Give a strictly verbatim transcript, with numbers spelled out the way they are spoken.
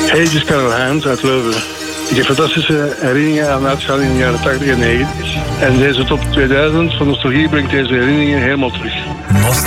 Hey, dit is Karel Haans uit Leuven. Ik heb fantastische herinneringen aan uitgaan in de jaren tachtig en negentig. En deze top tweeduizend van Nostalgie brengt deze herinneringen helemaal terug.